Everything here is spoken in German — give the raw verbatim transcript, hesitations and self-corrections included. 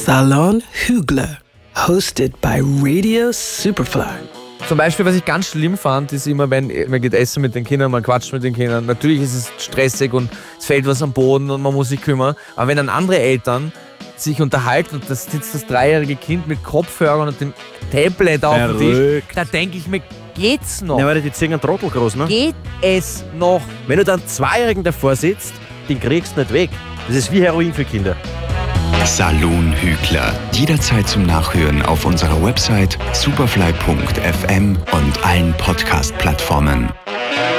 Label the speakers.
Speaker 1: Salon Hügler, hosted by Radio Superfly.
Speaker 2: Zum Beispiel, was ich ganz schlimm fand, ist immer, wenn man geht essen mit den Kindern, man quatscht mit den Kindern. Natürlich ist es stressig und es fällt was am Boden und man muss sich kümmern. Aber wenn dann andere Eltern sich unterhalten und da sitzt das dreijährige Kind mit Kopfhörern und dem Tablet auf dem Tisch, da denke ich mir, geht's noch?
Speaker 3: Ja, weil die ziehen einen Trottel groß, ne?
Speaker 2: Geht es noch?
Speaker 3: Wenn du dann Zweijährigen davor sitzt, den kriegst du nicht weg. Das ist wie Heroin für Kinder.
Speaker 4: Salon Hügler. Jederzeit zum Nachhören auf unserer Website superfly punkt f m und allen Podcast-Plattformen.